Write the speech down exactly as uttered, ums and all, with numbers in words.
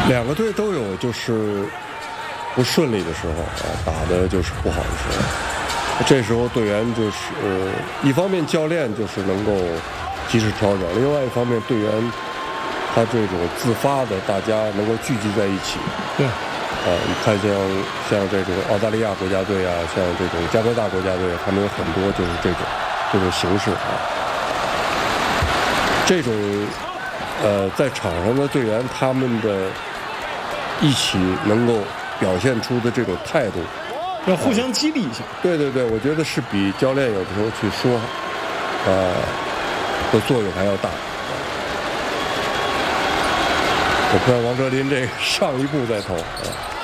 两个队都有就是不顺利的时候啊，打的就是不好的时候。这时候队员就是、呃、一方面教练就是能够及时调整，另外一方面队员他这种自发的，大家能够聚集在一起。 对。 啊，你看像像这种澳大利亚国家队啊，像这种加拿大国家队，他们有很多就是这种这种形式啊。这种呃，在场上的队员他们的一起能够表现出的这种态度， 要互相激励一下。 啊、对对对，我觉得是比教练有的时候去说，呃，的作用还要大。我看王哲林这个上一步在投。啊